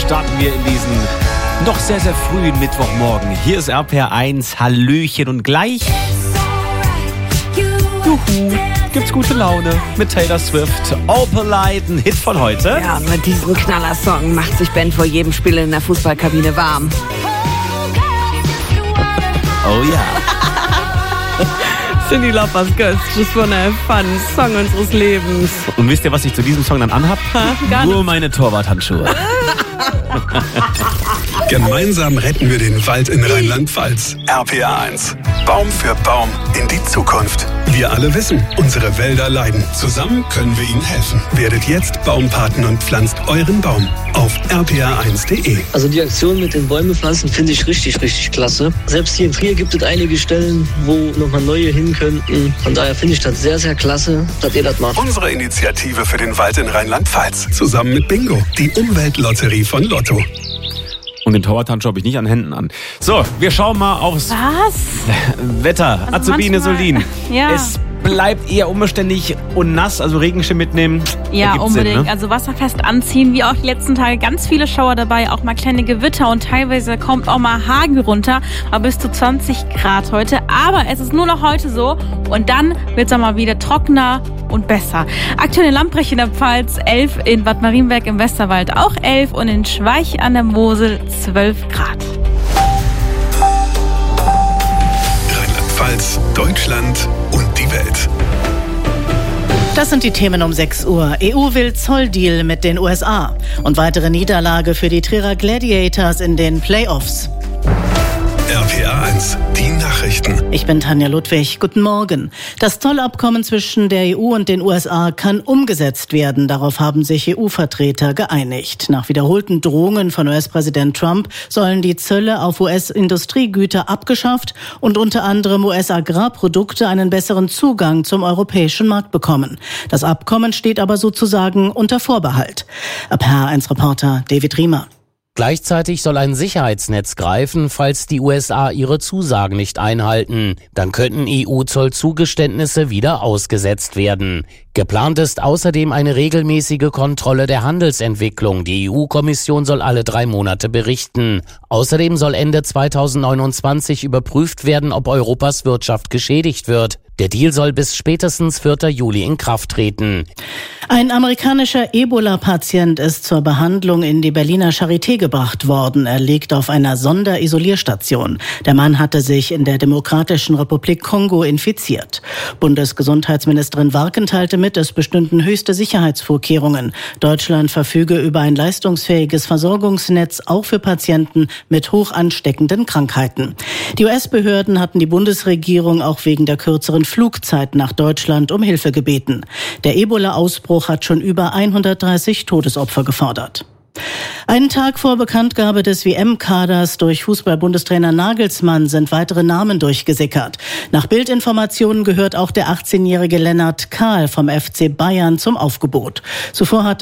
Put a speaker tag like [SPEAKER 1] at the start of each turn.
[SPEAKER 1] starten wir in diesen noch sehr, sehr frühen Mittwochmorgen. Hier ist RPR1, Hallöchen und gleich gibt's gute Laune mit Taylor Swift. Opalite, ein Hit von heute.
[SPEAKER 2] Ja, mit diesem Knallersong macht sich Ben vor jedem Spiel in der Fußballkabine warm.
[SPEAKER 1] Oh ja.
[SPEAKER 2] Cyndi Lauper's Ghost, just wanna have fun, Song unseres Lebens.
[SPEAKER 1] Und wisst ihr, was ich zu diesem Song dann anhab? Nur meine Torwarthandschuhe.
[SPEAKER 3] Gemeinsam retten wir den Wald in Rheinland-Pfalz. RPR1. Baum für Baum in die Zukunft. Wir alle wissen, unsere Wälder leiden. Zusammen können wir ihnen helfen. Werdet jetzt Baumpaten und pflanzt euren Baum auf rpr1.de.
[SPEAKER 4] Also die Aktion mit den Bäume pflanzen finde ich richtig, richtig klasse. Selbst hier in Trier gibt es einige Stellen, wo nochmal neue hin könnten. Von daher finde ich das sehr, sehr klasse, dass ihr das macht.
[SPEAKER 3] Unsere Initiative für den Wald in Rheinland-Pfalz. Zusammen mit Bingo, die Umweltlotterie von Lotto.
[SPEAKER 1] Und den Torwarthandschuh habe ich nicht an Händen an. So, wir schauen mal aufs Wetter.
[SPEAKER 5] Also
[SPEAKER 1] Azubine Solin.
[SPEAKER 5] Ja.
[SPEAKER 1] Es bleibt eher unbeständig und nass, also Regenschirm mitnehmen.
[SPEAKER 5] Ja, unbedingt.
[SPEAKER 1] Sinn, ne?
[SPEAKER 5] Also wasserfest anziehen, wie auch die letzten Tage. Ganz viele Schauer dabei, auch mal kleine Gewitter und teilweise kommt auch mal Hagel runter. Aber bis zu 20 Grad heute. Aber es ist nur noch heute so und dann wird es auch mal wieder trockener und besser. Aktuell in Lamprecht in der Pfalz 11, in Bad Marienberg im Westerwald auch 11 und in Schweich an der Mosel 12 Grad.
[SPEAKER 3] Rheinland-Pfalz, Deutschland und die Welt.
[SPEAKER 6] Das sind die Themen um 6 Uhr. EU will Zolldeal mit den USA und weitere Niederlage für die Trierer Gladiators in den Playoffs.
[SPEAKER 3] RPR1, die Nachrichten.
[SPEAKER 6] Ich bin Tanja Ludwig. Guten Morgen. Das Zollabkommen zwischen der EU und den USA kann umgesetzt werden. Darauf haben sich EU-Vertreter geeinigt. Nach wiederholten Drohungen von US-Präsident Trump sollen die Zölle auf US-Industriegüter abgeschafft und unter anderem US-Agrarprodukte einen besseren Zugang zum europäischen Markt bekommen. Das Abkommen steht aber sozusagen unter Vorbehalt. RPR1-Reporter David Riemer.
[SPEAKER 7] Gleichzeitig soll ein Sicherheitsnetz greifen, falls die USA ihre Zusagen nicht einhalten. Dann könnten EU-Zollzugeständnisse wieder ausgesetzt werden. Geplant ist außerdem eine regelmäßige Kontrolle der Handelsentwicklung. Die EU-Kommission soll alle 3 Monate berichten. Außerdem soll Ende 2029 überprüft werden, ob Europas Wirtschaft geschädigt wird. Der Deal soll bis spätestens 4. Juli in Kraft treten.
[SPEAKER 6] Ein amerikanischer Ebola-Patient ist zur Behandlung in die Berliner Charité gebracht worden. Er liegt auf einer Sonderisolierstation. Der Mann hatte sich in der Demokratischen Republik Kongo infiziert. Bundesgesundheitsministerin Warken teilte mit, es bestünden höchste Sicherheitsvorkehrungen. Deutschland verfüge über ein leistungsfähiges Versorgungsnetz, auch für Patienten mit hoch ansteckenden Krankheiten. Die US-Behörden hatten die Bundesregierung auch wegen der kürzeren Flugzeit nach Deutschland um Hilfe gebeten. Der Ebola-Ausbruch hat schon über 130 Todesopfer gefordert. Einen Tag vor Bekanntgabe des WM-Kaders durch Fußball-Bundestrainer Nagelsmann sind weitere Namen durchgesickert. Nach Bildinformationen gehört auch der 18-jährige Lennart Kahl vom FC Bayern zum Aufgebot. Zuvor hatte